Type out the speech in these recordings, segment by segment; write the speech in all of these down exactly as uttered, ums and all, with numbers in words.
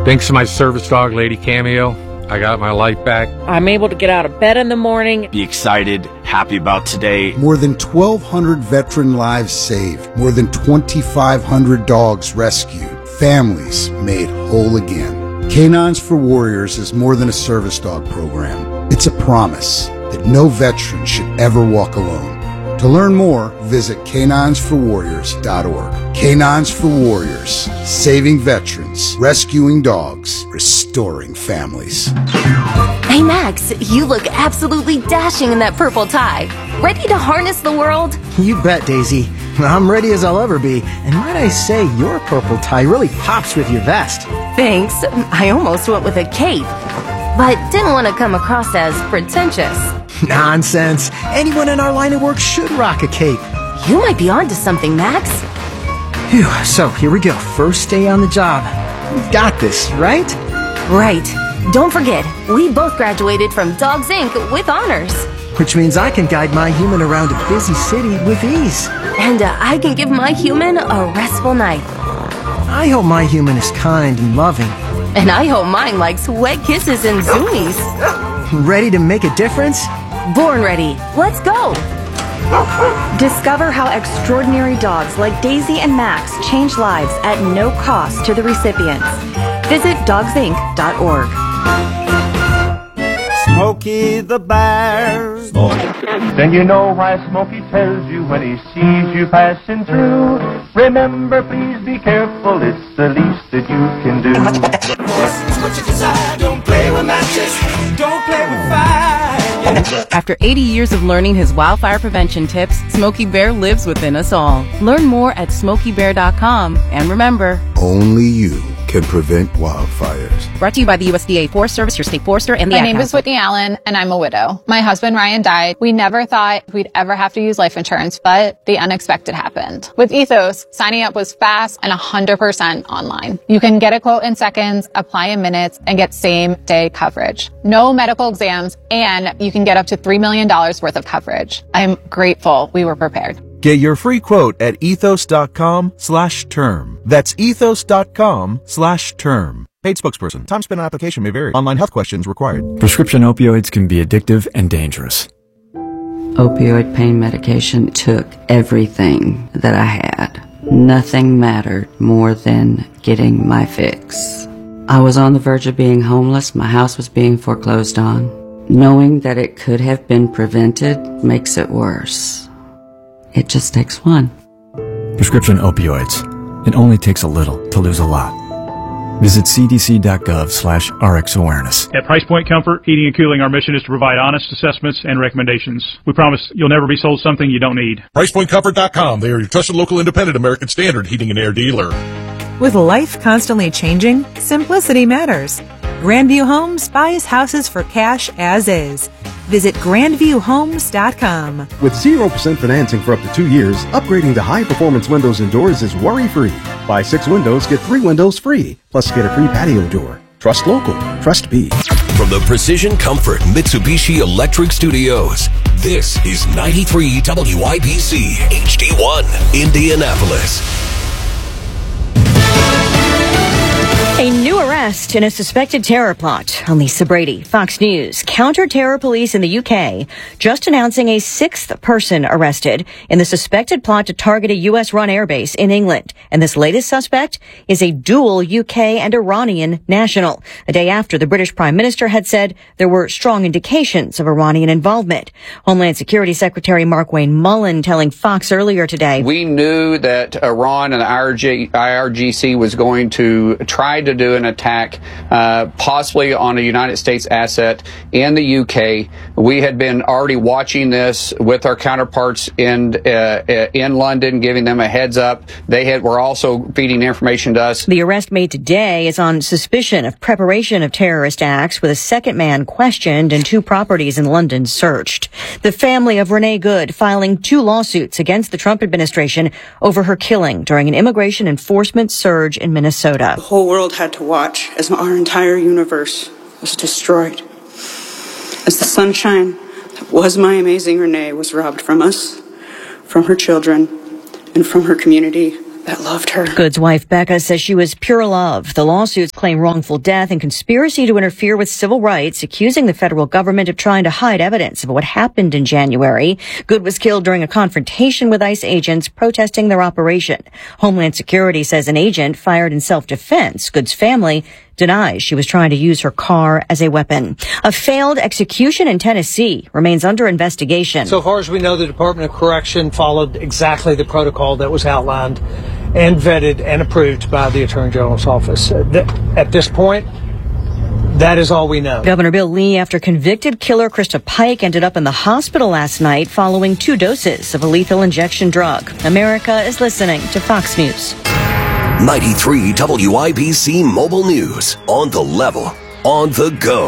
Thanks to my service dog, Lady Cameo, I got my life back. I'm able to get out of bed in the morning. Be excited, happy about today. More than twelve hundred veteran lives saved. More than twenty-five hundred dogs rescued. Families made whole again. Canines for Warriors is more than a service dog program. It's a promise that no veteran should ever walk alone. To learn more, visit canines for warriors dot org. Canines for Warriors, saving veterans, rescuing dogs, restoring families. Hey Max, you look absolutely dashing in that purple tie. Ready to harness the world? You bet, Daisy. I'm ready as I'll ever be. And might I say, your purple tie really pops with your vest. Thanks. I almost went with a cape, but didn't want to come across as pretentious. Nonsense. Anyone in our line of work should rock a cape. You might be onto something, Max. Phew, so here we go. First day on the job. We've got this, right? Right. Don't forget, we both graduated from Dogs Incorporated with honors. Which means I can guide my human around a busy city with ease. And uh, I can give my human a restful night. I hope my human is kind and loving. And I hope mine likes wet kisses and zoomies. Ready to make a difference? Born ready. Let's go. Discover how extraordinary dogs like Daisy and Max change lives at no cost to the recipients. Visit dogs inc dot org. Smokey the Bear. Then you know why Smokey tells you when he sees you passing through. Remember, please be careful, it's the least that you can do. What you desire, don't play with matches, don't play with fire. After eighty years of learning his wildfire prevention tips, Smokey Bear lives within us all. Learn more at smokey bear dot com. And remember, only you can prevent wildfires. Brought to you by the U S D A Forest Service, your state forester, and the My Ad name Council. is Whitney Allen, and I'm a widow. My husband, Ryan, died. We never thought we'd ever have to use life insurance, but the unexpected happened. With Ethos, signing up was fast and one hundred percent online. You can get a quote in seconds, apply in minutes, and get same-day coverage. No medical exams, and you can get up to three million dollars worth of coverage. I'm grateful we were prepared. Get your free quote at ethos dot com slash term. That's ethos dot com slash term. Paid spokesperson. Time spent on application may vary. Online health questions required. Prescription opioids can be addictive and dangerous. Opioid pain medication took everything that I had. Nothing mattered more than getting my fix. I was on the verge of being homeless. My house was being foreclosed on. Knowing that it could have been prevented makes it worse. It just takes one. Prescription opioids. It only takes a little to lose a lot. Visit c d c dot gov slash r x awareness. At Price Point Comfort Heating and Cooling, our mission is to provide honest assessments and recommendations. We promise you'll never be sold something you don't need. price point comfort dot com. They are your trusted local independent American Standard heating and air dealer. With life constantly changing, simplicity matters. Grandview Homes buys houses for cash as is. Visit grandview homes dot com. With zero percent financing for up to two years, upgrading to high-performance windows and doors is worry-free. Buy six windows, get three windows free. Plus, get a free patio door. Trust local. Trust B. From the Precision Comfort Mitsubishi Electric Studios, this is ninety-three W I B C H D one, Indianapolis. A new arrest in a suspected terror plot. I'm Lisa Brady, Fox News. Counter-terror police in the U K just announcing a sixth person arrested in the suspected plot to target a U S-run airbase in England. And this latest suspect is a dual U K and Iranian national, a day after the British Prime Minister had said there were strong indications of Iranian involvement. Homeland Security Secretary Markwayne Mullen telling Fox earlier today, we knew that Iran and the I R G C was going to try to do an attack, uh, possibly on a United States asset in the U K. We had been already watching this with our counterparts in uh, in London, giving them a heads up. They had were also feeding information to us. The arrest made today is on suspicion of preparation of terrorist acts, with a second man questioned and two properties in London searched. The family of Renee Good filing two lawsuits against the Trump administration over her killing during an immigration enforcement surge in Minnesota. The whole world had to watch as our entire universe was destroyed. As the sunshine that was my amazing Renee was robbed from us, from her children, and from her community that loved her. Good's wife Becca says she was pure love. The lawsuits claim wrongful death and conspiracy to interfere with civil rights, accusing the federal government of trying to hide evidence of what happened in January. Good was killed during a confrontation with ICE agents protesting their operation. Homeland Security says an agent fired in self-defense. Good's family denies she was trying to use her car as a weapon. A failed execution in Tennessee remains under investigation. So far as we know, the Department of Correction followed exactly the protocol that was outlined and vetted and approved by the Attorney General's office. At this point, that is all we know. Governor Bill Lee, after convicted killer Krista Pike ended up in the hospital last night following two doses of a lethal injection drug. America is listening to Fox News. ninety-three W I B C Mobile News. On the level. On the go.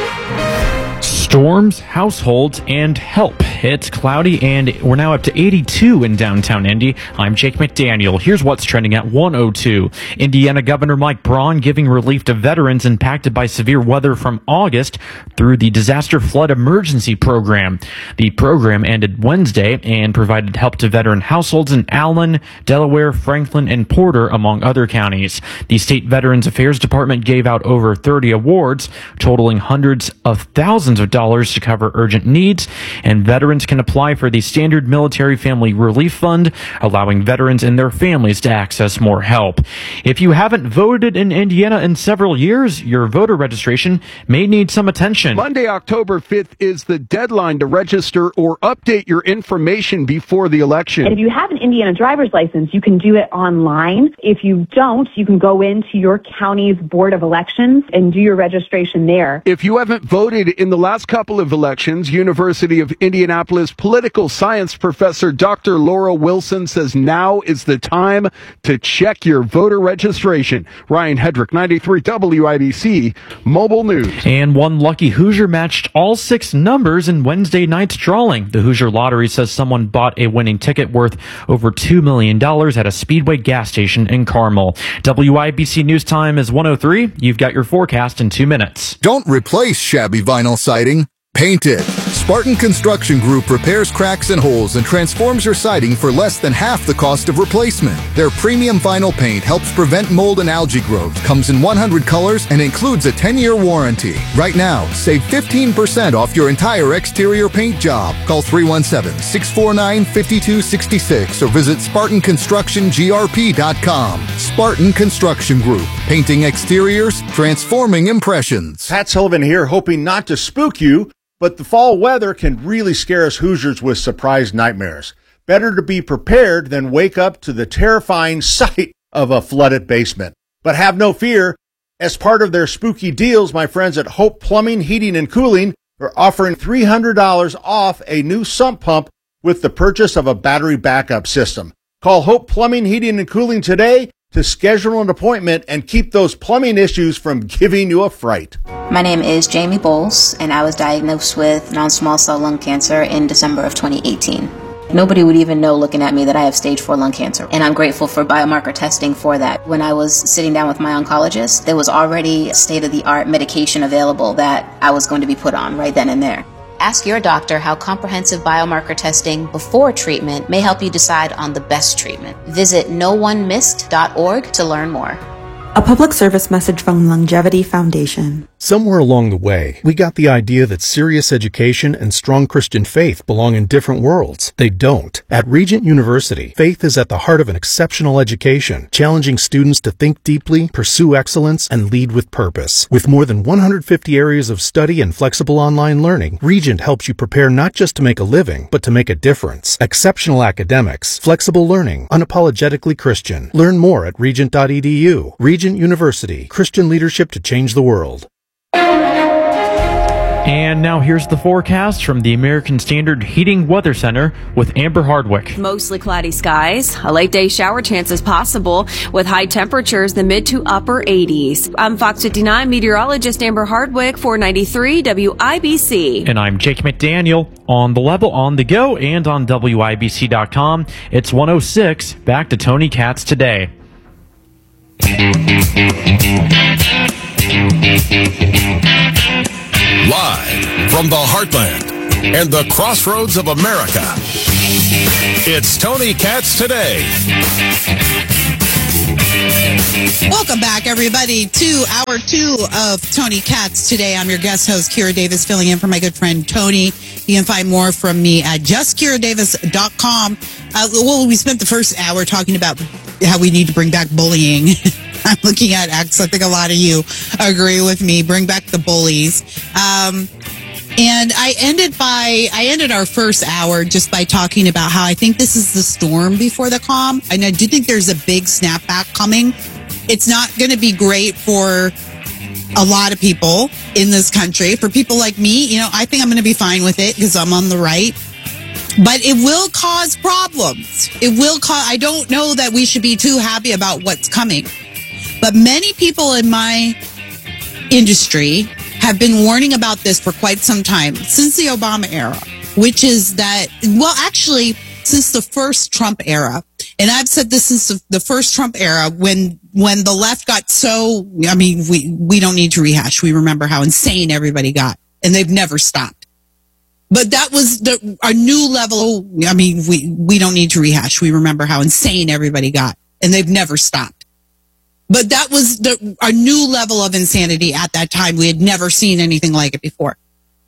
Storms, households, and help. It's cloudy, and we're now up to eighty-two in downtown Indy. I'm Jake McDaniel. Here's what's trending at one oh two. Indiana Governor Mike Braun giving relief to veterans impacted by severe weather from August through the Disaster Flood Emergency Program. The program ended Wednesday and provided help to veteran households in Allen, Delaware, Franklin, and Porter, among other counties. The State Veterans Affairs Department gave out over thirty awards, totaling hundreds of thousands of dollars to cover urgent needs, and veterans can apply for the Standard Military Family Relief Fund, allowing veterans and their families to access more help. If you haven't voted in Indiana in several years, your voter registration may need some attention. Monday, October fifth is the deadline to register or update your information before the election. And if you have an Indiana driver's license, you can do it online. If you don't, you can go into your county's Board of Elections and do your registration there. If you haven't voted in the last couple of elections, University of Indianapolis political science professor Doctor Laura Wilson says now is the time to check your voter registration. Ryan Hedrick, ninety-three W I B C Mobile News. And one lucky Hoosier matched all six numbers in Wednesday night's drawing. The Hoosier Lottery says someone bought a winning ticket worth over two million dollars at a Speedway gas station in Carmel. W I B C News Time is one oh three. You've got your forecast in two minutes. Don't replace shabby vinyl siding. Paint it. Spartan Construction Group repairs cracks and holes and transforms your siding for less than half the cost of replacement. Their premium vinyl paint helps prevent mold and algae growth, comes in one hundred colors, and includes a ten-year warranty. Right now, save fifteen percent off your entire exterior paint job. Call three one seven, six four nine, five two six six or visit Spartan Construction G R P dot com. Spartan Construction Group. Painting exteriors, transforming impressions. Pat Sullivan here, hoping not to spook you, but the fall weather can really scare us Hoosiers with surprise nightmares. Better to be prepared than wake up to the terrifying sight of a flooded basement. But have no fear. As part of their spooky deals, my friends at Hope Plumbing, Heating, and Cooling are offering three hundred dollars off a new sump pump with the purchase of a battery backup system. Call Hope Plumbing, Heating, and Cooling today to schedule an appointment and keep those plumbing issues from giving you a fright. My name is Jamie Bowles, and I was diagnosed with non-small cell lung cancer in December of twenty eighteen. Nobody would even know looking at me that I have stage four lung cancer, and I'm grateful for biomarker testing for that. When I was sitting down with my oncologist, there was already state-of-the-art medication available that I was going to be put on right then and there. Ask your doctor how comprehensive biomarker testing before treatment may help you decide on the best treatment. Visit no one missed dot org to learn more. A public service message from Longevity Foundation. Somewhere along the way, we got the idea that serious education and strong Christian faith belong in different worlds. They don't. At Regent University, faith is at the heart of an exceptional education, challenging students to think deeply, pursue excellence, and lead with purpose. With more than one hundred fifty areas of study and flexible online learning, Regent helps you prepare not just to make a living, but to make a difference. Exceptional academics, flexible learning, unapologetically Christian. Learn more at regent dot e d u. Regent University, Christian leadership to change the world. And now here's the forecast from the American Standard Heating Weather Center with Amber Hardwick. Mostly cloudy skies, a late day shower chance is possible with high temperatures in the mid to upper eighties. I'm Fox fifty-nine meteorologist Amber Hardwick for ninety-three W I B C. And I'm Jake McDaniel on the level, on the go, and on W I B C dot com. It's one oh six. Back to Tony Katz today. Live from the heartland and the crossroads of America, it's Tony Katz Today. Welcome back, everybody, to hour two of Tony Katz. Today, I'm your guest host, Kira Davis, filling in for my good friend Tony. You can find more from me at just kira davis dot com. Uh, well, we spent the first hour talking about how we need to bring back bullying. I'm looking at X. I think a lot of you agree with me. Bring back the bullies. Um, and I ended by, I ended our first hour just by talking about how I think this is the storm before the calm. And I do think there's a big snapback coming. It's not going to be great for a lot of people in this country. For people like me, you know, I think I'm going to be fine with it because I'm on the right. But it will cause problems. It will cause, I don't know that we should be too happy about what's coming. But many people in my industry have been warning about this for quite some time, since the Obama era, which is that, well, actually, since the first Trump era. And I've said this since the first Trump era, when when the left got so, I mean, we, we don't need to rehash. We remember how insane everybody got, and they've never stopped. But that was the, a new level. I mean, we, we don't need to rehash. We remember how insane everybody got, and they've never stopped. But that was the, a new level of insanity at that time. We had never seen anything like it before.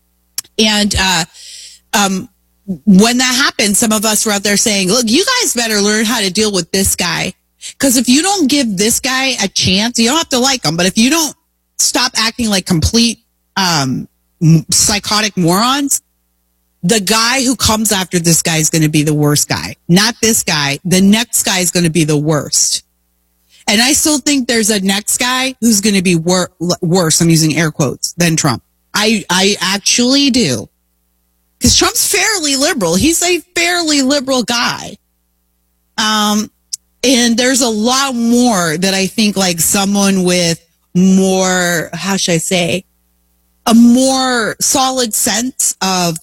And, uh, um, when that happened, some of us were out there saying, look, you guys better learn how to deal with this guy. Because if you don't give this guy a chance, you don't have to like him, but if you don't stop acting like complete um, psychotic morons, the guy who comes after this guy is going to be the worst guy. Not this guy. The next guy is going to be the worst. And I still think there's a next guy who's going to be wor- worse, I'm using air quotes, than Trump. I, I actually do. Because Trump's fairly liberal. He's a fairly liberal guy. Um, and there's a lot more that I think like someone with more, how should I say, a more solid sense of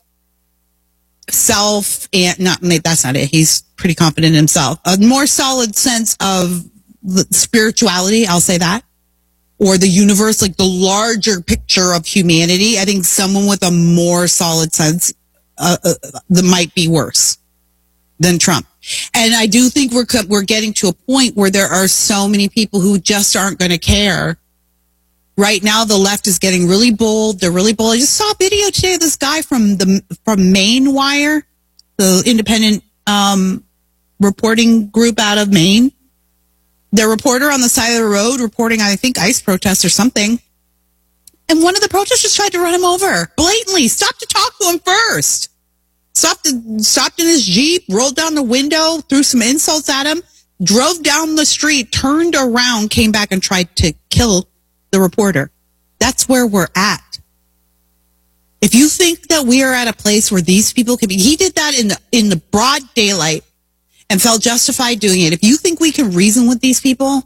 self and not, that's not it. He's pretty confident in himself. A more solid sense of spirituality. I'll say that. Or the universe, like the larger picture of humanity. I think someone with a more solid sense Uh, uh, that might be worse than Trump. And I do think we're we're getting to a point where there are so many people who just aren't going to care. Right now, the left is getting really bold. They're really bold. I just saw a video today of this guy from the from Maine Wire, the independent um, reporting group out of Maine. The reporter on the side of the road reporting, I think, ICE protests or something. And one of the protesters tried to run him over blatantly. Stopped to talk to him first. Stopped, to, stopped in his Jeep, rolled down the window, threw some insults at him, drove down the street, turned around, came back and tried to kill the reporter. That's where we're at. If you think that we are at a place where these people can be, he did that in the, in the broad daylight and felt justified doing it. If you think we can reason with these people,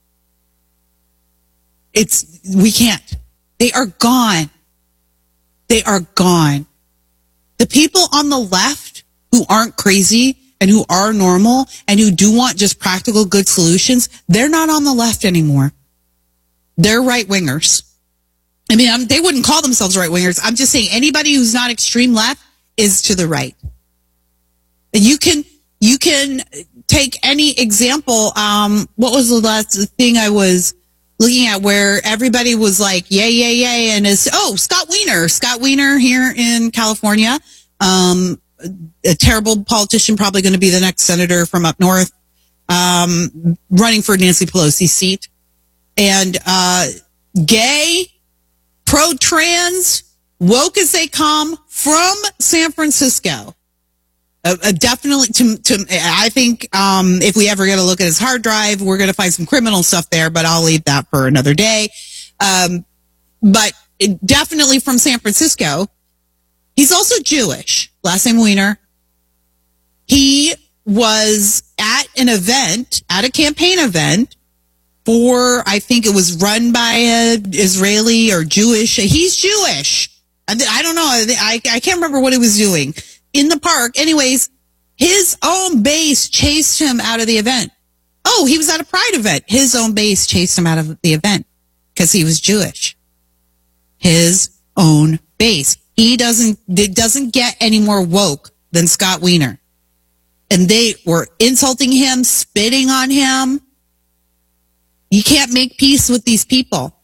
it's, we can't. They are gone. They are gone. The people on the left who aren't crazy and who are normal and who do want just practical good solutions, they're not on the left anymore. They're right-wingers. I mean, I'm, they wouldn't call themselves right-wingers. I'm just saying anybody who's not extreme left is to the right. And you can, you can take any example. Um, what was the last thing I was looking at where everybody was like, yay, yay, yay. And it's, oh, Scott Wiener, Scott Wiener here in California. Um, a terrible politician, probably going to be the next senator from up north, um, running for Nancy Pelosi's seat. And, uh, gay, pro-trans, woke as they come from San Francisco. Uh, uh, definitely, to, to, I think um, if we ever get a look at his hard drive, we're going to find some criminal stuff there, but I'll leave that for another day. Um, but it, definitely from San Francisco. He's also Jewish. Last name Wiener. He was at an event, at a campaign event for, I think it was run by an Israeli or Jewish. He's Jewish. I, I don't know. I, I can't remember what he was doing. In the park. Anyways, his own base chased him out of the event. Oh, he was at a pride event. His own base chased him out of the event because he was Jewish. His own base. He doesn't, it doesn't get any more woke than Scott Wiener. And they were insulting him, spitting on him. You can't make peace with these people.